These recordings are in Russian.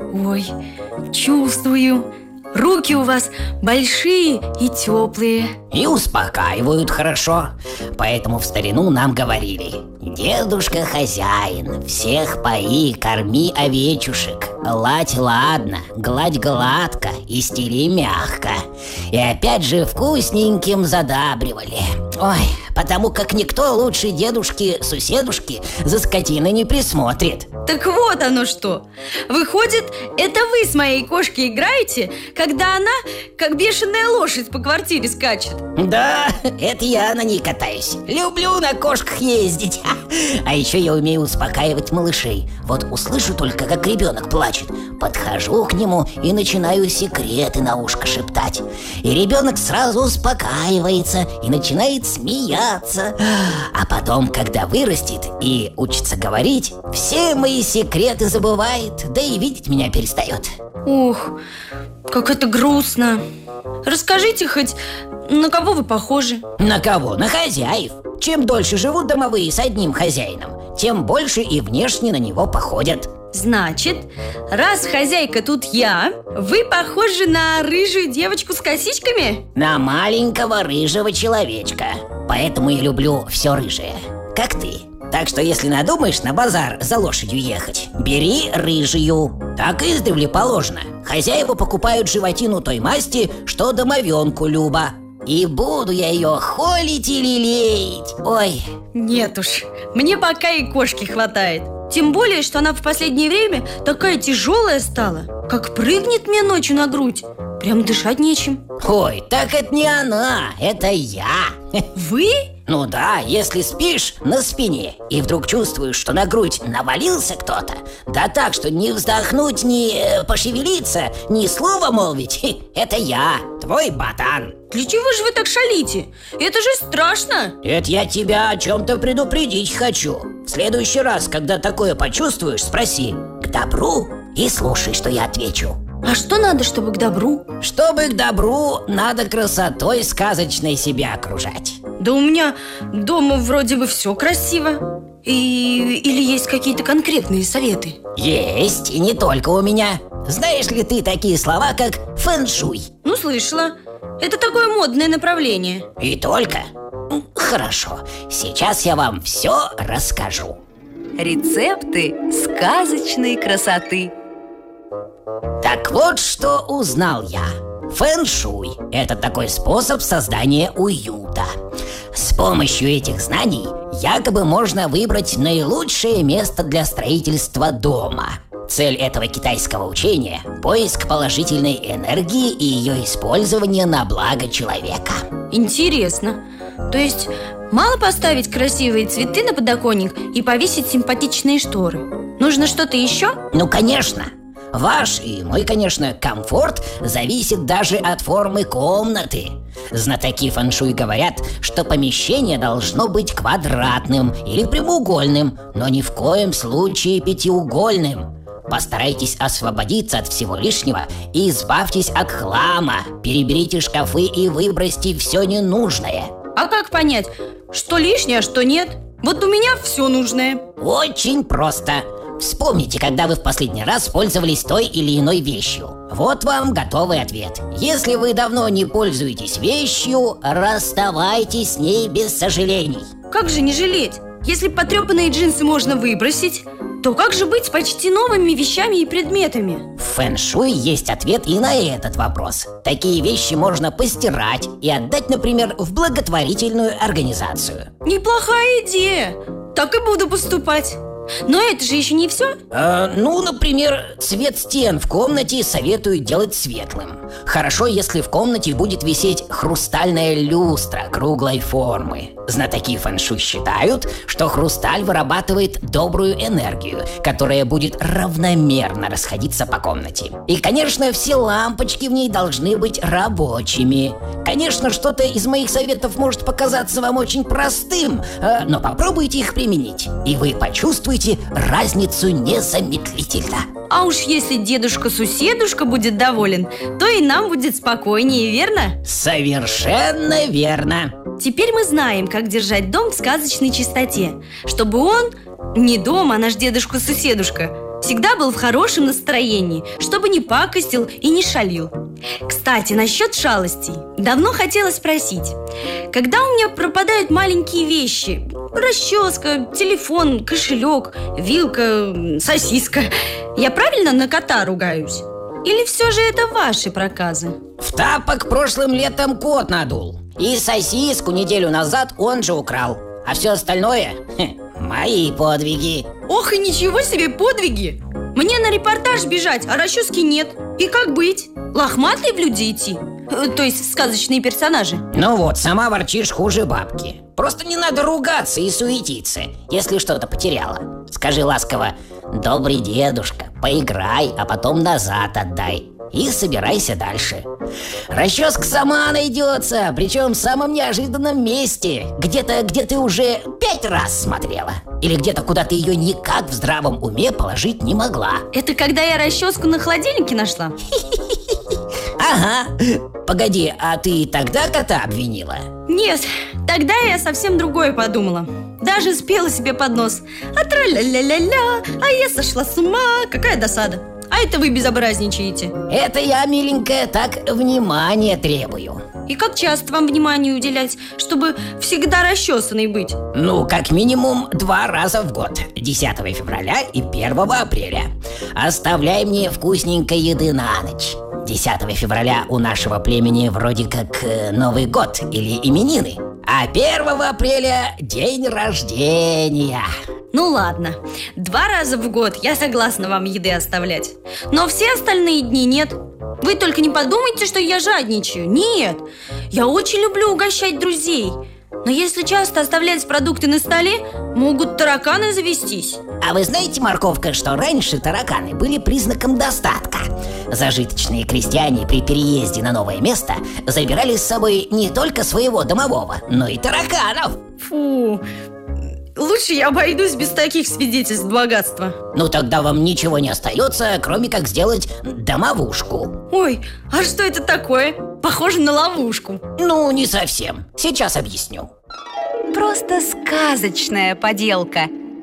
Ой, чувствую, руки у вас большие и теплые. И успокаивают хорошо. Поэтому в старину нам говорили: дедушка хозяин, всех пои, корми овечушек, ладь ладно, гладь гладко и стели мягко. И опять же вкусненьким задабривали. Ой, потому как никто лучше дедушки-суседушки за скотиной не присмотрит. Так вот оно что. Выходит, это вы с моей кошкой играете, когда она, как бешеная лошадь, по квартире скачет? Да, это я на ней катаюсь. Люблю на кошках ездить. А еще я умею успокаивать малышей. Вот услышу только, как ребенок плачет, подхожу к нему и начинаю секреты на ушко шептать. И ребенок сразу успокаивается и начинает смеяться. А потом, когда вырастет и учится говорить, все мои секреты забывает, да и видеть меня перестает. Ух, как это грустно. Расскажите хоть, на кого вы похожи? На кого? На хозяев. Чем дольше живут домовые с одним хозяином, тем больше и внешне на него походят. Значит, раз хозяйка тут я, вы похожи на рыжую девочку с косичками? На маленького рыжего человечка. Поэтому я люблю все рыжее, как ты. Так что если надумаешь на базар за лошадью ехать, бери рыжую. Так издревле положено. Хозяева покупают животину той масти, что домовенку Люба. И буду я ее холить и лелеять. Ой. Нет уж, мне пока и кошки хватает. Тем более, что она в последнее время такая тяжелая стала. Как прыгнет мне ночью на грудь, прям дышать нечем. Ой, так это не она, это я. Вы? Ну да, если спишь на спине и вдруг чувствуешь, что на грудь навалился кто-то, да так, что не вздохнуть, ни пошевелиться, ни слова молвить, это я, твой ботан. Для чего же вы так шалите? Это же страшно. Это я тебя о чем-то предупредить хочу. В следующий раз, когда такое почувствуешь, спроси: к добру? И слушай, что я отвечу. А что надо, чтобы к добру? Чтобы к добру, надо красотой сказочной себя окружать. Да у меня дома вроде бы все красиво. Или есть какие-то конкретные советы? Есть, и не только у меня. Знаешь ли ты такие слова, как фэн-шуй? Ну, слышала. Это такое модное направление. И только? Хорошо, сейчас я вам все расскажу. Рецепты сказочной красоты. Так вот, что узнал я. Фэн-шуй – это такой способ создания уюта. С помощью этих знаний якобы можно выбрать наилучшее место для строительства дома. Цель этого китайского учения – поиск положительной энергии и ее использование на благо человека. Интересно. То есть мало поставить красивые цветы на подоконник и повесить симпатичные шторы? Нужно что-то еще? Ну, конечно. Ваш и мой, конечно, комфорт зависит даже от формы комнаты. Знатоки фэн-шуй говорят, что помещение должно быть квадратным или прямоугольным, но ни в коем случае пятиугольным. Постарайтесь освободиться от всего лишнего и избавьтесь от хлама. Переберите шкафы и выбросьте все ненужное. А как понять, что лишнее, а что нет? Вот у меня все нужное. Очень просто. Вспомните, когда вы в последний раз пользовались той или иной вещью. Вот вам готовый ответ. Если вы давно не пользуетесь вещью, расставайтесь с ней без сожалений. Как же не жалеть? Если потрепанные джинсы можно выбросить, то как же быть с почти новыми вещами и предметами? В фэн-шуй есть ответ и на этот вопрос. Такие вещи можно постирать и отдать, например, в благотворительную организацию. Неплохая идея. Так и буду поступать. Но это же еще не все. Ну, например, цвет стен в комнате советую делать светлым. Хорошо, если в комнате будет висеть хрустальная люстра круглой формы. Знатоки фэн-шуй считают, что хрусталь вырабатывает добрую энергию, которая будет равномерно расходиться по комнате. И, конечно, все лампочки в ней должны быть рабочими. Конечно, что-то из моих советов может показаться вам очень простым, но попробуйте их применить, и вы почувствуете разницу незамедлительно. А уж если дедушка-суседушка будет доволен, то и нам будет спокойнее, верно? Совершенно верно. Теперь мы знаем, как держать дом в сказочной чистоте, чтобы он, не дом, а наш дедушка-суседушка, всегда был в хорошем настроении, чтобы не пакостил и не шалил. Кстати, насчет шалостей. Давно хотела спросить. Когда у меня пропадают маленькие вещи, расческа, телефон, кошелек, вилка, сосиска, я правильно на кота ругаюсь? Или все же это ваши проказы? В тапок прошлым летом кот надул. И сосиску неделю назад он же украл. А все остальное мои подвиги. Ох, и ничего себе подвиги! Мне на репортаж бежать, а расчески нет. И как быть? Лохматый в люди идти? То есть сказочные персонажи. Ну вот, сама ворчишь хуже бабки. Просто не надо ругаться и суетиться, если что-то потеряла. Скажи ласково: добрый дедушка, поиграй, а потом назад отдай. И собирайся дальше. Расческа сама найдется, причем в самом неожиданном месте. Где-то, где ты уже 5 раз смотрела. Или где-то, куда ты ее никак в здравом уме положить не могла. Это когда я расческу на холодильнике нашла? Ага. Погоди, а ты тогда кота обвинила? Нет, тогда я совсем другое подумала. Даже спела себе под нос: а тра-ля-ля-ля-ля, а я сошла с ума, какая досада. А это вы безобразничаете. Это я, миленькая, так внимание требую. И как часто вам внимание уделять, чтобы всегда расчесанной быть? Ну, как минимум 2 раза в год. 10 февраля и 1 апреля. Оставляй мне вкусненькой еды на ночь. 10 февраля у нашего племени вроде как Новый год или именины. А 1 апреля день рождения. Ну ладно, 2 раза в год я согласна вам еды оставлять. Но все остальные дни нет. Вы только не подумайте, что я жадничаю. Нет, я очень люблю угощать друзей. Но если часто оставлять продукты на столе, могут тараканы завестись. А вы знаете, морковка, что раньше тараканы были признаком достатка? Зажиточные крестьяне при переезде на новое место забирали с собой не только своего домового, но и тараканов. Фу, лучше я обойдусь без таких свидетельств богатства. Ну тогда вам ничего не остается, кроме как сделать домовушку. Ой, а что это такое? Похоже на ловушку. Ну, не совсем. Сейчас объясню. Просто сказочная поделка.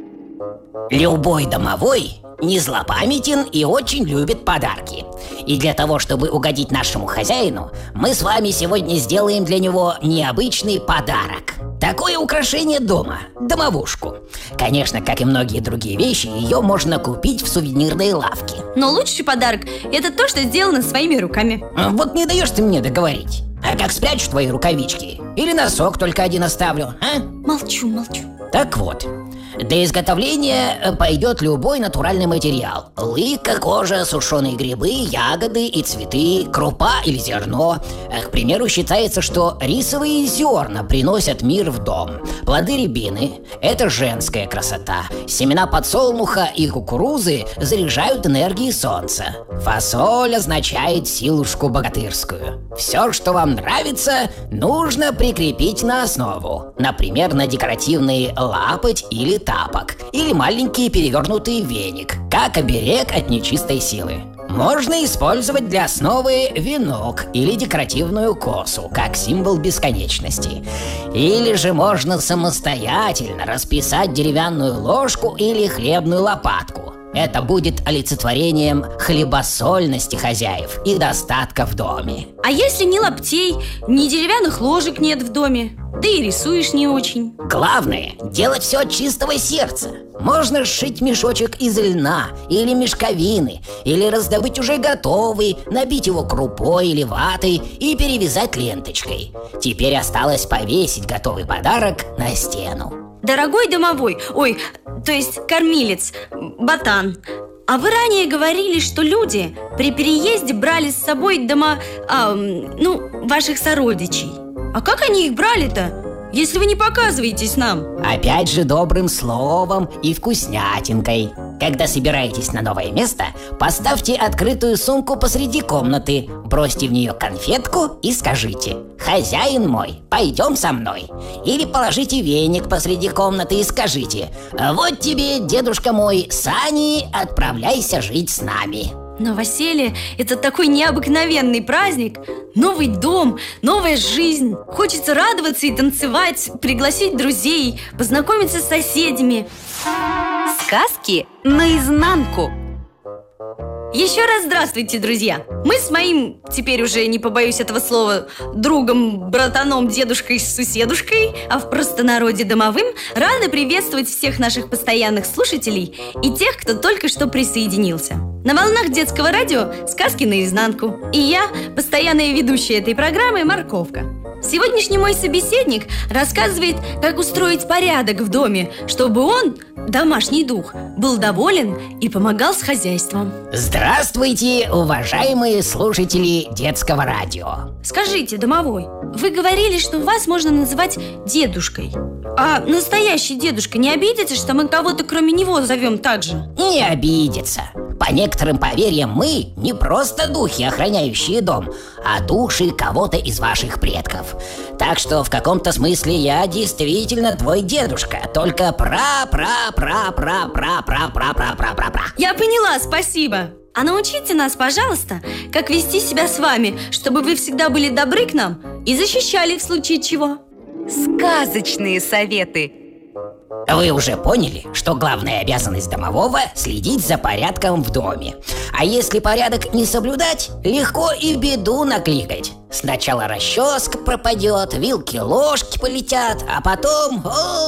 Любой домовой не злопамятен и очень любит подарки. И для того, чтобы угодить нашему хозяину, мы с вами сегодня сделаем для него необычный подарок. Такое украшение дома – домовушку. Конечно, как и многие другие вещи, ее можно купить в сувенирной лавке. Но лучший подарок – это то, что сделано своими руками. Вот не даешь ты мне договорить. А как спрячу твои рукавички? Или носок только один оставлю, а? Молчу. Так вот, для изготовления пойдет любой натуральный материал. Лыка, кожа, сушеные грибы, ягоды и цветы, крупа или зерно. К примеру, считается, что рисовые зерна приносят мир в дом. Плоды рябины – это женская красота. Семена подсолнуха и кукурузы заряжают энергией солнца. Фасоль означает силушку богатырскую. Все, что вам нравится, нужно прикрепить на основу. Например, на декоративный лапоть или тапок, или маленький перевернутый веник, как оберег от нечистой силы. Можно использовать для основы венок или декоративную косу, как символ бесконечности. Или же можно самостоятельно расписать деревянную ложку или хлебную лопатку. Это будет олицетворением хлебосольности хозяев и достатка в доме. А если ни лаптей, ни деревянных ложек нет в доме? Да и рисуешь не очень. Главное – делать все от чистого сердца. Можно сшить мешочек из льна или мешковины, или раздобыть уже готовый, набить его крупой или ватой и перевязать ленточкой. Теперь осталось повесить готовый подарок на стену. Дорогой домовой, то есть кормилец, ботан, а вы ранее говорили, что люди при переезде брали с собой ваших сородичей. А как они их брали-то, если вы не показываетесь нам? Опять же добрым словом и вкуснятинкой. Когда собираетесь на новое место, поставьте открытую сумку посреди комнаты, бросьте в нее конфетку и скажите: «Хозяин мой, пойдем со мной». Или положите веник посреди комнаты и скажите: «Вот тебе, дедушка мой, сани, отправляйся жить с нами». Новоселье – это такой необыкновенный праздник. Новый дом, новая жизнь. Хочется радоваться и танцевать, пригласить друзей, познакомиться с соседями. Сказки наизнанку. Еще раз здравствуйте, друзья! Мы с моим, теперь уже не побоюсь этого слова, другом, братаном, дедушкой, суседушкой, а в простонародье домовым, рады приветствовать всех наших постоянных слушателей и тех, кто только что присоединился. На волнах детского радио «Сказки наизнанку». И я, постоянная ведущая этой программы, Морковка. Сегодняшний мой собеседник рассказывает, как устроить порядок в доме, чтобы он, домашний дух, был доволен и помогал с хозяйством. Здравствуйте, уважаемые слушатели детского радио. Скажите, домовой, вы говорили, что вас можно называть дедушкой. А настоящий дедушка не обидится, что мы кого-то кроме него зовем так же? Не обидится. По некоторым поверьям, мы не просто духи, охраняющие дом, а души кого-то из ваших предков. Так что в каком-то смысле я действительно твой дедушка, только пра-пра-пра-пра-пра-пра-пра-пра-пра-пра. Я поняла, спасибо. А научите нас, пожалуйста, как вести себя с вами, чтобы вы всегда были добры к нам и защищали в случае чего. Сказочные советы. Вы уже поняли, что главная обязанность домового – следить за порядком в доме. А если порядок не соблюдать, легко и беду накликать. Сначала расческа пропадет, вилки-ложки полетят, а потом…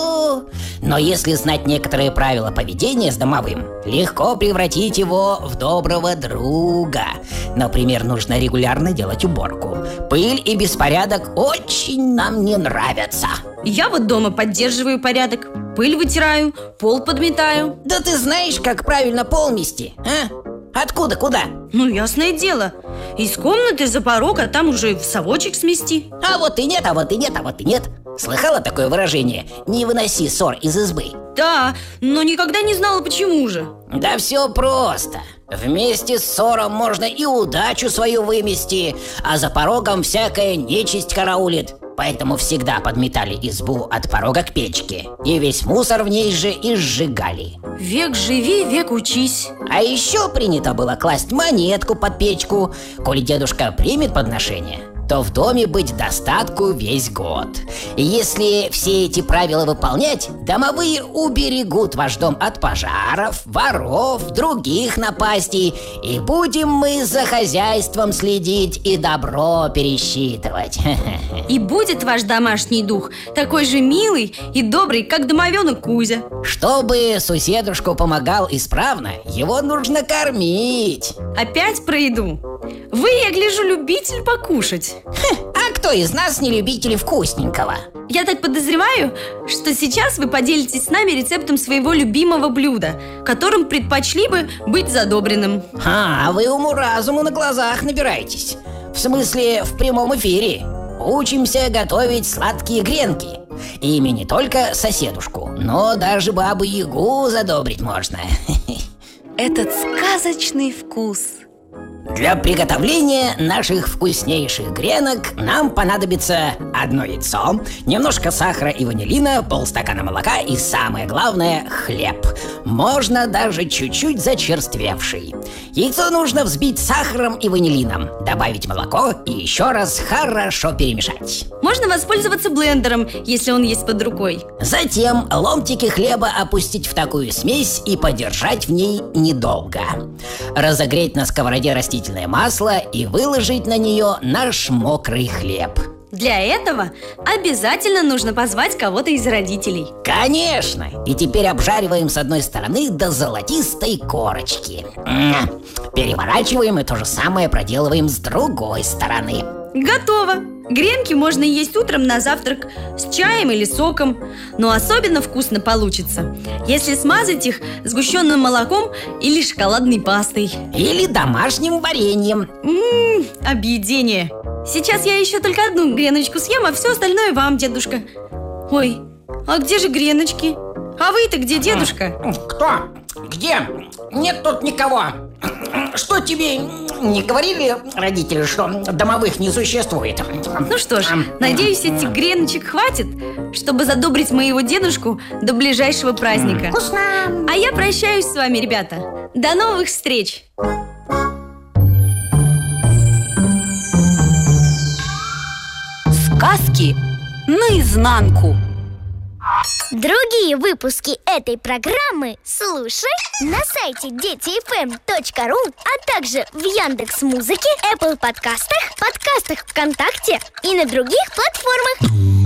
Но если знать некоторые правила поведения с домовым, легко превратить его в доброго друга. Например, нужно регулярно делать уборку. Пыль и беспорядок очень нам не нравятся. Я вот дома поддерживаю порядок, пыль вытираю, пол подметаю. Да ты знаешь, как правильно пол мести, а? Откуда, куда? Ну, ясное дело. Из комнаты за порог, а там уже в совочек смести. А вот и нет, а вот и нет, а вот и нет. Слыхала такое выражение? Не выноси ссор из избы. Да, но никогда не знала, почему же. Да все просто. Вместе с ссором можно и удачу свою вымести, а за порогом всякая нечисть караулит. Поэтому всегда подметали избу от порога к печке, и весь мусор в ней же и сжигали. Век живи, век учись. А еще принято было класть монетку под печку. Коли дедушка примет подношение, то в доме быть достатку весь год. И если все эти правила выполнять, домовые уберегут ваш дом от пожаров, воров, других напастей. И будем мы за хозяйством следить и добро пересчитывать. И будет ваш домашний дух такой же милый и добрый, как домовенок Кузя. Чтобы суседушку помогал исправно, его нужно кормить. Опять про еду. Вы, я гляжу, любитель покушать. А кто из нас не любитель вкусненького? Я так подозреваю, что сейчас вы поделитесь с нами рецептом своего любимого блюда, которым предпочли бы быть задобренным. А вы уму-разуму на глазах набираетесь. В смысле, в прямом эфире. Учимся готовить сладкие гренки. Ими не только соседушку, но даже бабу-ягу задобрить можно. Этот сказочный вкус. Для приготовления наших вкуснейших гренок нам понадобится одно яйцо, немножко сахара и ванилина, полстакана молока и, самое главное, хлеб. Можно даже чуть-чуть зачерствевший. Яйцо нужно взбить сахаром и ванилином, добавить молоко и еще раз хорошо перемешать. Можно воспользоваться блендером, если он есть под рукой. Затем ломтики хлеба опустить в такую смесь и подержать в ней недолго. Разогреть на сковороде растительное масло и выложить на нее наш мокрый хлеб. Для этого обязательно нужно позвать кого-то из родителей. Конечно! И теперь обжариваем с одной стороны до золотистой корочки. Переворачиваем и то же самое проделываем с другой стороны. Готово! Гренки можно есть утром на завтрак с чаем или соком. Но особенно вкусно получится, если смазать их сгущенным молоком или шоколадной пастой. Или домашним вареньем. Объедение. Сейчас я еще только одну греночку съем, а все остальное вам, дедушка. Ой, а где же греночки? А вы-то где, дедушка? Кто? Где? Нет тут никого. Что тебе не говорили родители, что домовых не существует? Ну что ж, надеюсь, этих греночек хватит, чтобы задобрить моего дедушку до ближайшего праздника. Вкусно! А я прощаюсь с вами, ребята. До новых встреч! Сказки наизнанку. Другие выпуски этой программы слушай на сайте детифм.ру, а также в Яндекс.Музыке, Apple подкастах, подкастах ВКонтакте и на других платформах.